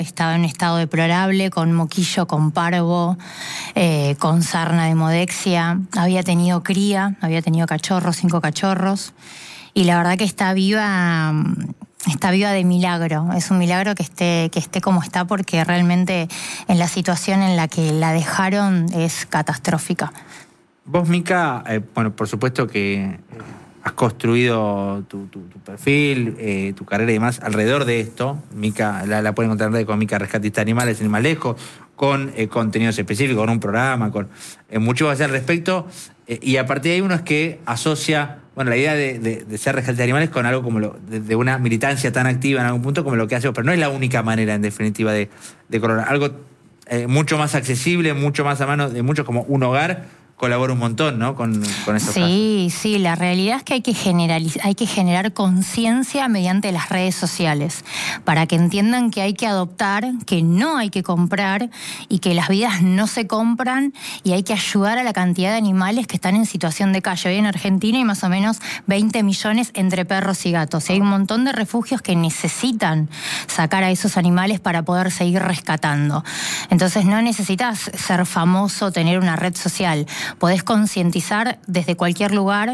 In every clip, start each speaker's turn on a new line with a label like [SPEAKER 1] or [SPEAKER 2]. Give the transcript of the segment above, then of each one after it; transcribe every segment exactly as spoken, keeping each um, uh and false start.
[SPEAKER 1] estaba en un estado deplorable, con moquillo, con parvo, eh, con sarna de modexia. Había tenido cría, había tenido cachorros, cinco cachorros. Y la verdad que está viva, está viva de milagro. Es un milagro que esté, que esté como está, porque realmente en la situación en la que la dejaron es catastrófica.
[SPEAKER 2] Vos, Mica, eh, bueno, por supuesto que has construido tu, tu, tu perfil, eh, tu carrera y demás alrededor de esto. Mica, la, la pueden encontrar en redes con Mica Rescatista de Animales, sin ir más lejos, con eh, contenidos específicos, con un programa, con eh, mucho más al respecto. Eh, y a partir de ahí uno es que asocia, bueno, la idea de, de, de ser rescatista de animales con algo como lo, de, de una militancia tan activa en algún punto como lo que hacemos, pero no es la única manera, en definitiva, de, de colaborar. Algo eh, mucho más accesible, mucho más a mano de muchos, como un hogar. Colabora un montón, ¿no? Con, con estos
[SPEAKER 1] Sí,
[SPEAKER 2] casos.
[SPEAKER 1] sí, la realidad es que hay que generalizar, hay que generar conciencia mediante las redes sociales, para que entiendan que hay que adoptar, que no hay que comprar, y que las vidas no se compran, y hay que ayudar a la cantidad de animales que están en situación de calle. Hoy en Argentina hay más o menos veinte millones entre perros y gatos, y hay un montón de refugios que necesitan sacar a esos animales para poder seguir rescatando. Entonces no necesitas ser famoso, tener una red social. Podés concientizar desde cualquier lugar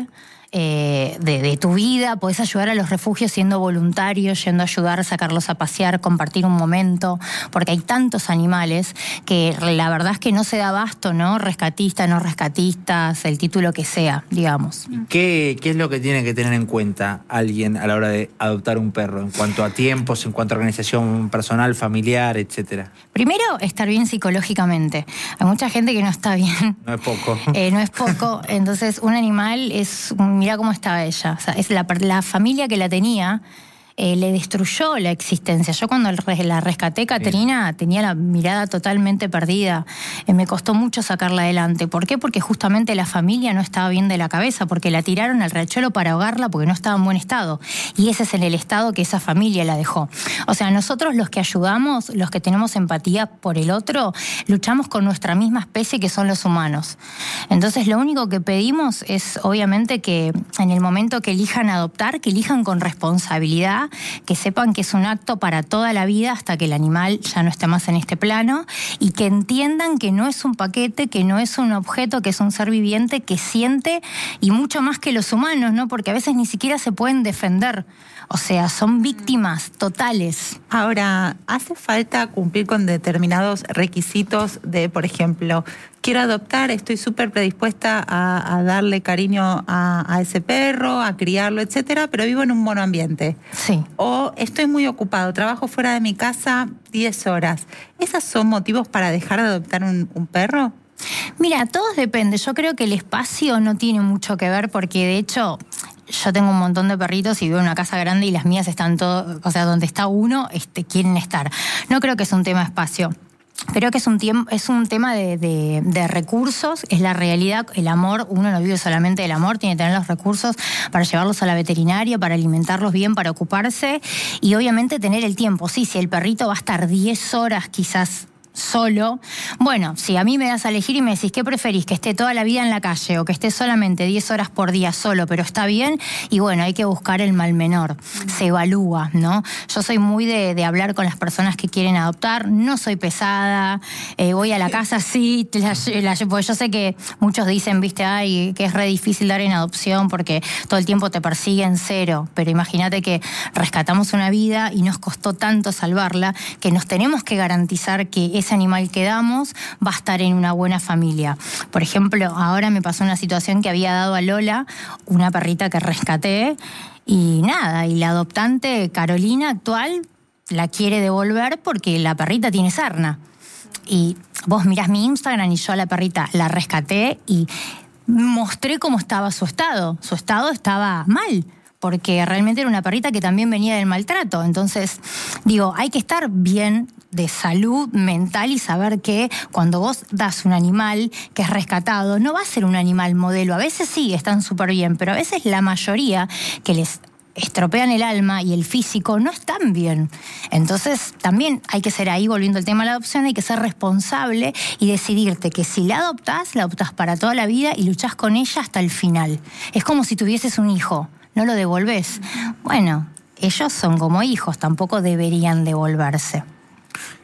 [SPEAKER 1] eh, de, de tu vida, podés ayudar a los refugios siendo voluntario, yendo a ayudar, sacarlos a pasear, compartir un momento, porque hay tantos animales que la verdad es que no se da abasto, ¿no? Rescatistas, no rescatistas, el título que sea, digamos.
[SPEAKER 2] ¿Qué, ¿Qué es lo que tiene que tener en cuenta alguien a la hora de adoptar un perro, en cuanto a tiempos, en cuanto a organización personal, familiar, etcétera?
[SPEAKER 1] Primero, estar bien psicológicamente. Hay mucha gente que no está bien.
[SPEAKER 2] No es poco.
[SPEAKER 1] Eh, no es poco. Entonces, un animal es... Mirá cómo estaba ella. O sea, es la, la familia que la tenía... Eh, le destruyó la existencia. Yo cuando la rescaté, Caterina, tenía la mirada totalmente perdida. Eh, me costó mucho sacarla adelante. ¿Por qué? Porque justamente la familia no estaba bien de la cabeza, porque la tiraron al riachuelo para ahogarla porque no estaba en buen estado. Y ese es el estado que esa familia la dejó. O sea, nosotros los que ayudamos, los que tenemos empatía por el otro, luchamos con nuestra misma especie, que son los humanos. Entonces, lo único que pedimos es, obviamente, que en el momento que elijan adoptar, que elijan con responsabilidad, que sepan que es un acto para toda la vida hasta que el animal ya no esté más en este plano, y que entiendan que no es un paquete, que no es un objeto, que es un ser viviente que siente, y mucho más que los humanos, ¿no? Porque a veces ni siquiera se pueden defender. O sea, son víctimas totales.
[SPEAKER 3] Ahora, ¿hace falta cumplir con determinados requisitos de, por ejemplo, quiero adoptar, estoy súper predispuesta a, a darle cariño a, a ese perro, a criarlo, etcétera, pero vivo en un monoambiente?
[SPEAKER 1] Sí.
[SPEAKER 3] O estoy muy ocupado, trabajo fuera de mi casa diez horas. ¿Esos son motivos para dejar de adoptar un, un perro?
[SPEAKER 1] Mira, todo depende. Yo creo que el espacio no tiene mucho que ver, porque de hecho... Yo tengo un montón de perritos y vivo en una casa grande y las mías están todo, o sea, donde está uno, este, quieren estar. No creo que es un tema de espacio. Creo que es un, tiempo, es un tema de, de, de recursos, es la realidad, el amor, uno no vive solamente del amor, tiene que tener los recursos para llevarlos a la veterinaria, para alimentarlos bien, para ocuparse, y obviamente tener el tiempo. Sí, si el perrito va a estar diez horas quizás solo, bueno, si a mí me das a elegir y me decís, ¿qué preferís? ¿Que esté toda la vida en la calle o que esté solamente diez horas por día solo, pero está bien? Y bueno, hay que buscar el mal menor, se evalúa, ¿no? Yo soy muy de, de hablar con las personas que quieren adoptar, no soy pesada, eh, voy a la casa, sí, la, la, porque yo sé que muchos dicen, viste, ay, que es re difícil dar en adopción porque todo el tiempo te persiguen, cero, pero imagínate que rescatamos una vida y nos costó tanto salvarla que nos tenemos que garantizar que ese animal que damos va a estar en una buena familia. Por ejemplo, ahora me pasó una situación que había dado a Lola, una perrita que rescaté, y nada, y la adoptante Carolina actual la quiere devolver porque la perrita tiene sarna. Y vos mirás mi Instagram y yo a la perrita la rescaté y mostré cómo estaba su estado. Su estado estaba mal, porque realmente era una perrita que también venía del maltrato. Entonces, digo, hay que estar bien de salud mental y saber que cuando vos das un animal que es rescatado, no va a ser un animal modelo. A veces sí, están súper bien, pero a veces la mayoría que les estropean el alma y el físico no están bien. Entonces, también hay que ser ahí, volviendo al tema de la adopción, hay que ser responsable y decidirte que si la adoptás, la adoptás para toda la vida y luchás con ella hasta el final. Es como si tuvieses un hijo, no lo devolvés. Bueno, ellos son como hijos, tampoco deberían devolverse.